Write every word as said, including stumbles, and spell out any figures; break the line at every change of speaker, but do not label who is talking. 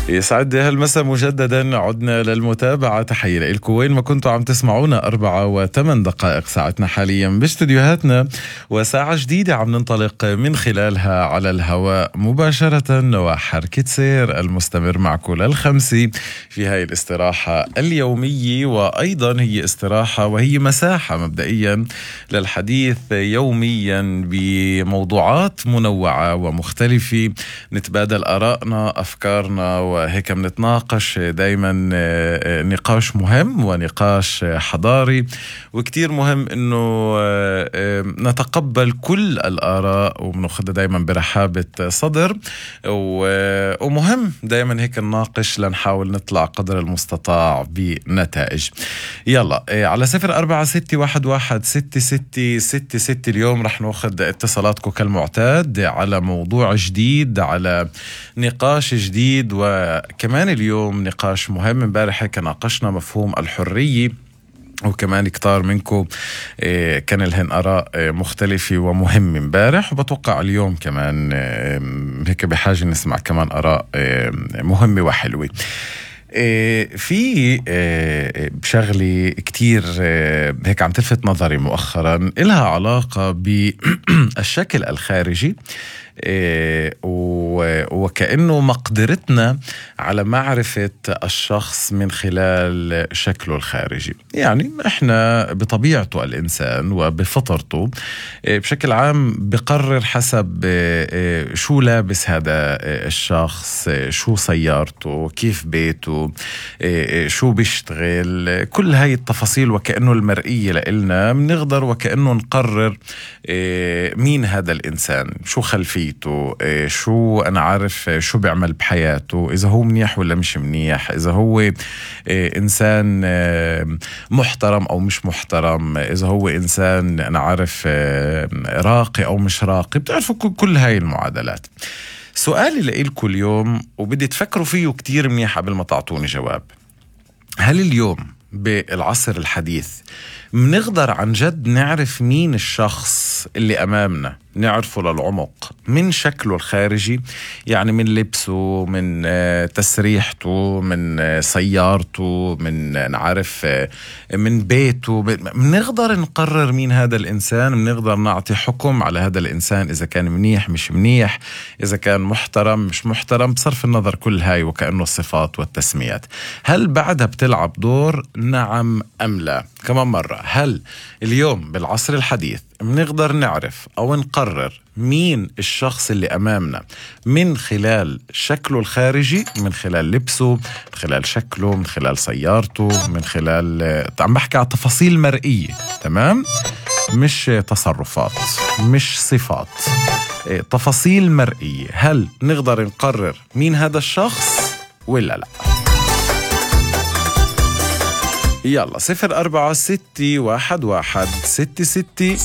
يسعد هالمساء مجددا، عدنا للمتابعة. تحية لكم وين ما كنتوا عم تسمعونا. أربعة وثمان دقائق ساعتنا حاليا باستديوهاتنا، وساعة جديدة عم ننطلق من خلالها على الهواء مباشرة، وحركة سير المستمر معكم للخمسة في هاي الاستراحة اليومية. وأيضا هي استراحة وهي مساحة مبدئيا للحديث يوميا بموضوعات منوعة ومختلفة، نتبادل آرائنا أفكارنا، وهيك منتناقش دايما نقاش مهم ونقاش حضاري، وكتير مهم انه نتقبل كل الآراء وبناخذها دايما برحابة صدر، ومهم دايما هيك نناقش لنحاول نطلع قدر المستطاع بنتائج. يلا على صفر أربعة ستة واحد واحد ستة ستة ستة ستة اليوم رح ناخذ اتصالاتكم كالمعتاد على موضوع جديد، على نقاش جديد، وكمان اليوم نقاش مهم. امبارح هيك ناقشنا مفهوم الحرية، وكمان كتار منكم كان لهن آراء مختلفة ومهمة امبارح، وبتوقع اليوم كمان هيك بحاجة نسمع كمان آراء مهمة وحلوة. في شغلة كتير هيك عم تلفت نظري مؤخرا، إلها علاقة بالشكل الخارجي، وكأنه مقدرتنا على معرفة الشخص من خلال شكله الخارجي. يعني إحنا بطبيعته الإنسان وبفطرته بشكل عام بقرر حسب شو لابس هذا الشخص، شو سيارته، كيف بيته، شو بيشتغل، كل هاي التفاصيل وكأنه المرئية لإلنا بنقدر وكأنه نقرر مين هذا الإنسان، شو خلفيته، شو أنا عارف شو بيعمل بحياته، إذا هو منيح ولا مش منيح، إذا هو إنسان محترم أو مش محترم، إذا هو إنسان أنا عارف راقي أو مش راقي. بتعرفوا كل هاي المعادلات. سؤالي لإلكم اليوم وبدي تفكروا فيه كتير منيح قبل ما تعطوني جواب: هل اليوم بالعصر الحديث منقدر عن جد نعرف مين الشخص اللي أمامنا، نعرفه للعمق من شكله الخارجي؟ يعني من لبسه، من تسريحته، من سيارته، من نعرف من بيته، منقدر نقرر مين هذا الإنسان، منقدر نعطي حكم على هذا الإنسان إذا كان منيح مش منيح، إذا كان محترم مش محترم، بصرف النظر كل هاي وكأنه الصفات والتسميات. هل بعدها بتلعب دور؟ نعم أم لا؟ كمان مرة، هل اليوم بالعصر الحديث منقدر نعرف أو نقرر مين الشخص اللي أمامنا من خلال شكله الخارجي، من خلال لبسه، من خلال شكله، من خلال سيارته، من خلال، عم بحكي على تفاصيل مرئية، تمام؟ مش تصرفات، مش صفات، تفاصيل مرئية. هل نقدر نقرر مين هذا الشخص ولا لا؟ يلا صفر أربعة ستة واحد واحد ستة ستة